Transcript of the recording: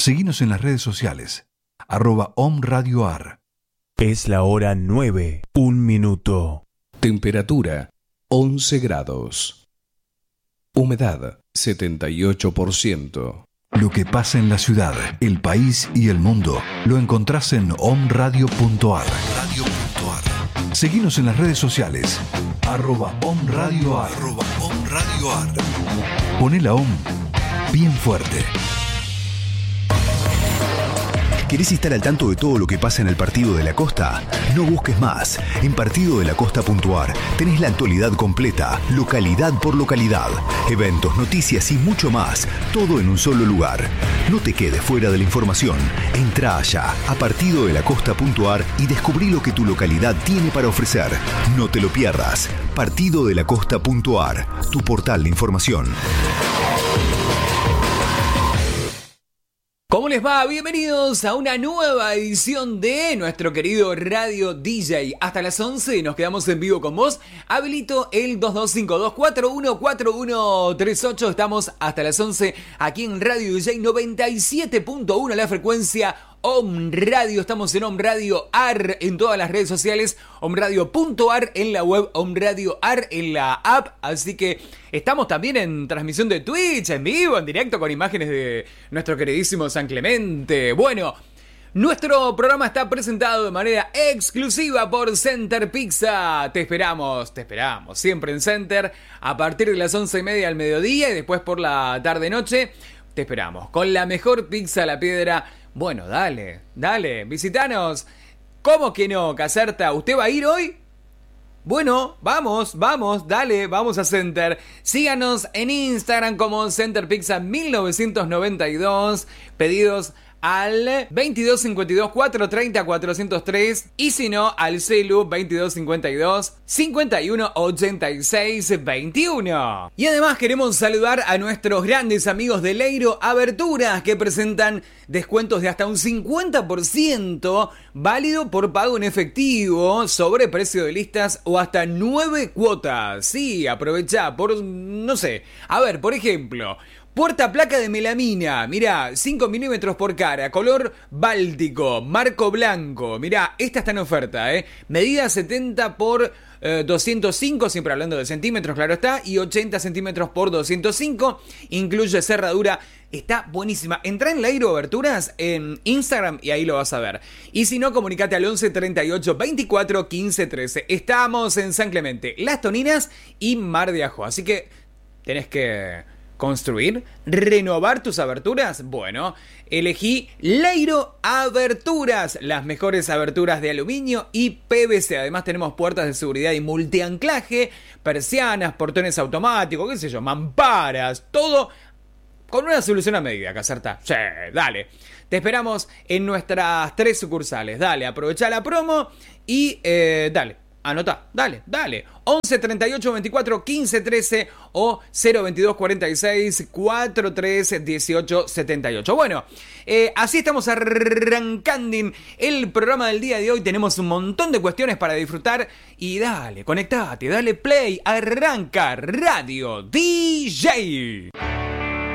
Seguinos en las redes sociales, @omradioar. Es la hora 9, 1 minuto. Temperatura 11 grados. Humedad 78%. Lo que pasa en la ciudad, el país y el mundo lo encontrás en omradio.ar. Seguinos en las redes sociales, @omradioar. Poné la OM bien fuerte. ¿Querés estar al tanto de todo lo que pasa en el Partido de la Costa? No busques más. En partidodelacosta.ar tenés la actualidad completa, localidad por localidad, eventos, noticias y mucho más, todo en un solo lugar. No te quedes fuera de la información. Entrá allá a partidodelacosta.ar y descubrí lo que tu localidad tiene para ofrecer. No te lo pierdas. Partidodelacosta.ar, tu portal de información. ¿Cómo les va? Bienvenidos a una nueva edición de nuestro querido Radio DJ. Hasta las 11 nos quedamos en vivo con vos. Habilito el 2252414138. Estamos hasta las 11 aquí en Radio DJ 97.1, la frecuencia Om Radio. Estamos en Om Radio AR en todas las redes sociales, omradio.ar en la web, Om Radio AR en la app. Así que estamos también en transmisión de Twitch, en vivo, en directo, con imágenes de nuestro queridísimo San Clemente. Bueno, nuestro programa está presentado de manera exclusiva por Center Pizza. Te esperamos siempre en Center a partir de las 11:30 al mediodía y después por la tarde-noche. Te esperamos con la mejor pizza a la piedra. Bueno, dale, visitanos. ¿Cómo que no, Caserta? ¿Usted va a ir hoy? Bueno, vamos, dale, vamos a Center. Síganos en Instagram como Center Pizza 1992. Pedidos al 2252 430 403 y si no al celu 2252 51 86 21. Y además queremos saludar a nuestros grandes amigos de Leiro Aberturas, que presentan descuentos de hasta un 50% válido por pago en efectivo sobre precio de listas o hasta 9 cuotas. Sí, aprovecha por, no sé, a ver, por ejemplo, puerta placa de melamina, mirá, 5 milímetros por cara, color báltico, marco blanco. Mirá, esta está en oferta, medida 70 por 205, siempre hablando de centímetros, claro está, y 80 centímetros por 205, incluye cerradura. Está buenísima. Entrá en Leiro Aberturas en Instagram y ahí lo vas a ver. Y si no, comunicate al 11 38 24 15 13. Estamos en San Clemente, Las Toninas y Mar de Ajó. Así que tenés que construir, renovar tus aberturas. Bueno, elegí Leiro Aberturas, las mejores aberturas de aluminio y PVC. Además tenemos puertas de seguridad y multianclaje, persianas, portones automáticos, qué sé yo, mamparas, todo con una solución a medida, Caserta. Sí, dale. Te esperamos en nuestras 3 sucursales. Dale, aprovecha la promo y dale. Anota, dale. 11 38 24 15 13 o 022 46 43 18 78. Bueno, así estamos arrancando el programa del día de hoy. Tenemos un montón de cuestiones para disfrutar. Y dale, conectate, dale play. Arranca Radio DJ.